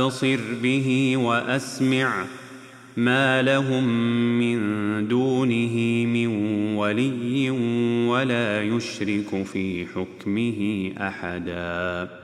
أبصر به وأسمع ما لهم من دونه من ولي ولا يشرك في حكمه أحدا.